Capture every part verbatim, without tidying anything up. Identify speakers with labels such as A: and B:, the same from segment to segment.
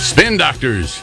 A: Spin Doctors.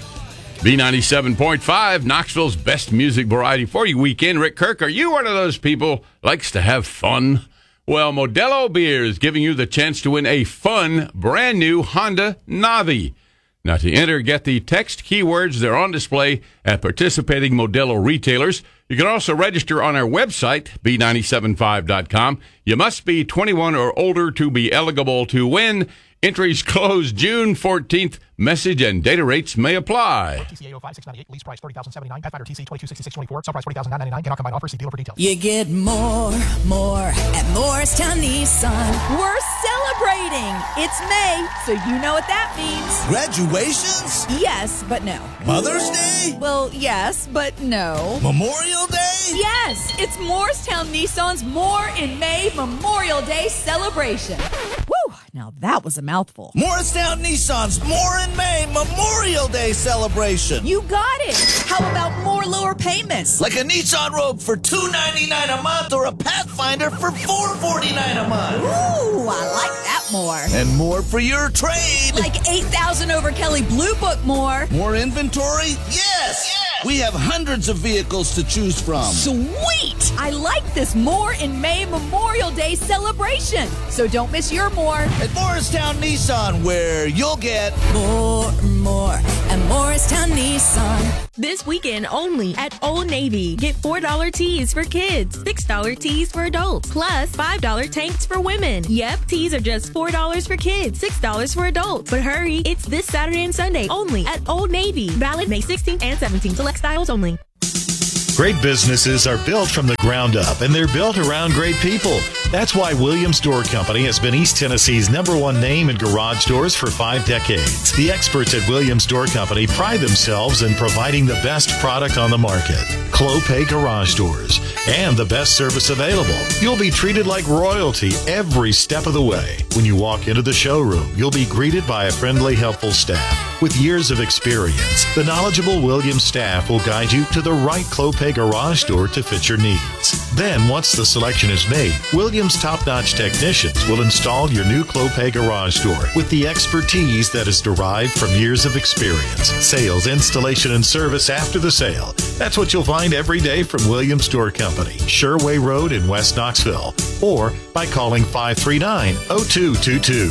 A: B ninety-seven point five, Knoxville's best music variety for your weekend. Rick Kirk, are you one of those people likes to have fun? Well, Modelo Beer is giving you the chance to win a fun, brand new Honda Navi. Now, to enter, get the text keywords. They're on display at participating Modelo retailers. You can also register on our website, b nine seven five dot com. You must be twenty-one or older to be eligible to win. Entries close June fourteenth. Message and data rates may apply.
B: T C eight oh five six ninety-eight, lease price thirty thousand seventy-nine, Pathfinder T C twenty-two sixty-six twenty-four, sell price forty thousand nine hundred ninety-nine, cannot combine offer, see dealer for details.
C: You get more, more at Morristown Nissan.
D: We're celebrating. It's May, so you know what that means.
E: Graduations?
D: Yes, but no.
E: Mother's Day?
D: Well, yes, but no.
E: Memorial Day?
D: Yes, it's Morristown Nissan's More in May Memorial Day celebration. Woo, now that was a mouthful.
E: Morristown Nissan's More in May Memorial Day celebration.
D: You got it. How about more lower payments?
E: Like a Nissan Rogue for two hundred ninety-nine dollars a month or a Pathfinder for four hundred forty-nine dollars a month.
D: Ooh, I like that more.
E: And more for your trade.
D: Like eight thousand over Kelly Blue Book more.
E: More inventory? Yes. yes. We have hundreds of vehicles to choose from.
D: Sweet! I like this More in May Memorial Day celebration. So don't miss your more.
E: At Morristown Nissan, where you'll get
C: More, more at Morristown Nissan.
F: This weekend only at Old Navy. Get four dollar tees for kids, six dollar tees for adults, plus five dollar tanks for women. Yep, tees are just four dollars for kids, six dollars for adults. But hurry, it's this Saturday and Sunday only at Old Navy. Valid May sixteenth and seventeenth. Select styles only.
G: Great businesses are built from the ground up, and they're built around great people. That's why Williams Door Company has been East Tennessee's number one name in garage doors for five decades. The experts at Williams Door Company pride themselves in providing the best product on the market, Clopay Garage Doors, and the best service available. You'll be treated like royalty every step of the way. When you walk into the showroom, you'll be greeted by a friendly, helpful staff. With years of experience, the knowledgeable Williams staff will guide you to the right Clopay garage door to fit your needs. Then, once the selection is made, Williams top-notch technicians will install your new Clopay garage door with the expertise that is derived from years of experience, sales, installation, and service after the sale. That's what you'll find every day from Williams Door Company, Sherway Road in West Knoxville, or by calling five three nine, oh two two two.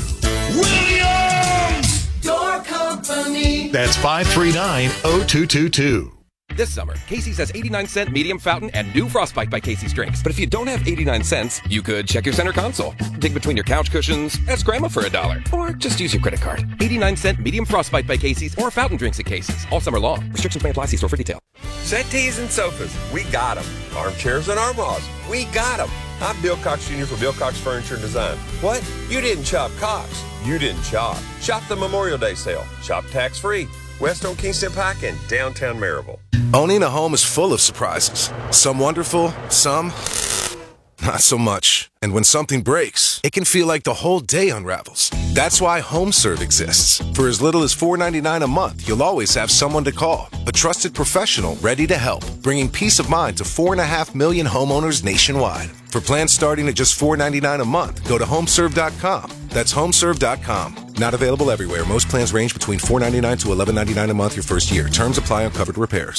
E: Williams Door Company.
G: That's five three nine, oh two two two.
H: This summer, Casey's has eighty-nine cent medium fountain and new Frostbite by Casey's drinks. But if you don't have eighty-nine cents, you could check your center console, dig between your couch cushions, ask Grandma for a dollar, or just use your credit card. eighty-nine cent medium Frostbite by Casey's or fountain drinks at Casey's all summer long. Restrictions may apply. See store for detail.
I: Settees and sofas, we got them. Armchairs and armhauls, we got them. I'm Bill Cox Junior for Bill Cox Furniture and Design. What? You didn't shop Cox. You didn't shop. Shop the Memorial Day sale. Shop tax-free. West on Kingston Pike and downtown Maryville.
J: Owning a home is full of surprises. Some wonderful, some not so much. And when something breaks, it can feel like the whole day unravels. That's why HomeServe exists. For as little as four dollars and ninety-nine cents a month, you'll always have someone to call. A trusted professional ready to help, bringing peace of mind to four and a half million homeowners nationwide. For plans starting at just four dollars and ninety-nine cents a month, go to homeserve dot com. That's homeserve dot com. Not available everywhere. Most plans range between four dollars and ninety-nine cents to eleven dollars and ninety-nine cents a month your first year. Terms apply on covered repairs.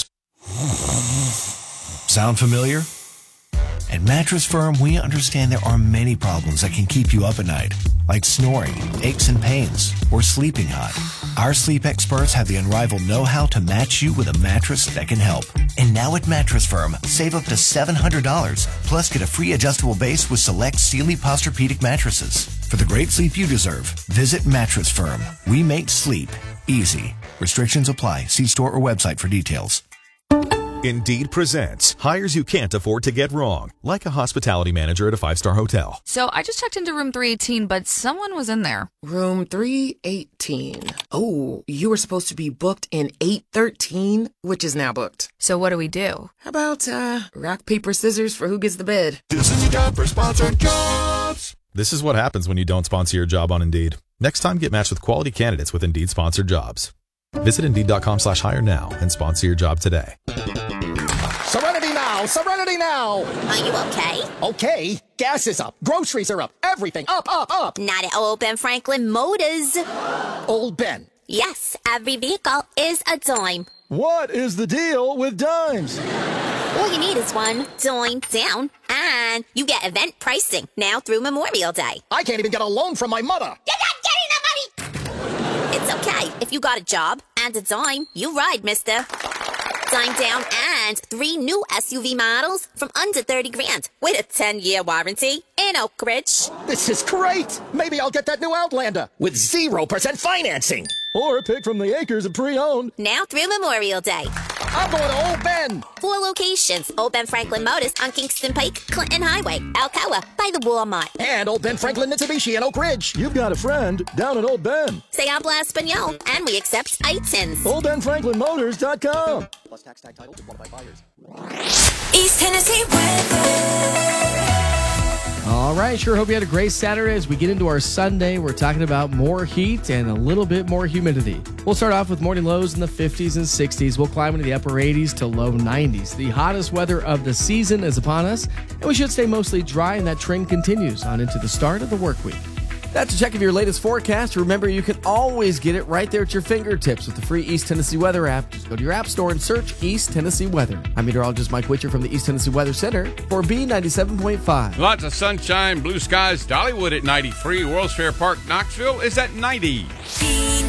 K: Sound familiar? At Mattress Firm, we understand there are many problems that can keep you up at night, like snoring, aches and pains, or sleeping hot. Our sleep experts have the unrivaled know-how to match you with a mattress that can help. And now at Mattress Firm, save up to seven hundred dollars, plus get a free adjustable base with select Sealy Posturepedic mattresses. For the great sleep you deserve, visit Mattress Firm. We make sleep easy. Restrictions apply. See store or website for details.
L: Indeed presents hires you can't afford to get wrong, like a hospitality manager at a five-star hotel.
M: So I just checked into room three eighteen, but someone was in there.
N: Room three eighteen. Oh, you were supposed to be booked in eight thirteen, which is now booked.
M: So what do we do?
N: How about, uh, rock, paper, scissors for who gets the bed?
L: This is a job for sponsored jobs. This is what happens when you don't sponsor your job on Indeed. Next time, get matched with quality candidates with Indeed sponsored jobs. Visit Indeed.com slash hire now and sponsor your job today.
O: Serenity now! Serenity now!
P: Are you okay?
O: Okay. Gas is up. Groceries are up. Everything up, up, up.
P: Not at Old Ben Franklin Motors.
O: Old Ben.
P: Yes, every vehicle is a dime.
O: What is the deal with dimes?
P: All you need is one dime down, and you get event pricing now through Memorial Day.
O: I can't even get a loan from my mother.
P: You're not getting the money! It's okay. If you got a job and a dime, you ride, mister. Dime down and three new S U V models from under thirty grand with a ten-year warranty in Oak Ridge.
O: This is great. Maybe I'll get that new Outlander with zero percent financing. Or pick from the acres of pre-owned.
P: Now through Memorial Day.
O: I'm going to Old Ben.
P: Four locations. Old Ben Franklin Motors on Kingston Pike, Clinton Highway, Alcoa, by the Walmart.
O: And Old Ben Franklin Mitsubishi in Oak Ridge. You've got a friend down at Old Ben.
P: Say habla Espanol, and we accept I T I Ns.
O: Old Ben Franklin Motors dot com.
B: Plus tax tag title with one of my buyers.
C: East Tennessee weather.
Q: All right, sure hope you had a great Saturday. As we get into our Sunday, we're talking about more heat and a little bit more humidity. We'll start off with morning lows in the fifties and sixties. We'll climb into the upper eighties to low nineties. The hottest weather of the season is upon us, and we should stay mostly dry, and that trend continues on into the start of the work week. That's a check of your latest forecast. Remember, you can always get it right there at your fingertips with the free East Tennessee Weather app. Just go to your app store and search East Tennessee Weather. I'm meteorologist Mike Witcher from the East Tennessee Weather Center for B ninety-seven point five.
A: Lots of sunshine, blue skies. Dollywood at ninety-three. World's Fair Park, Knoxville is at ninety.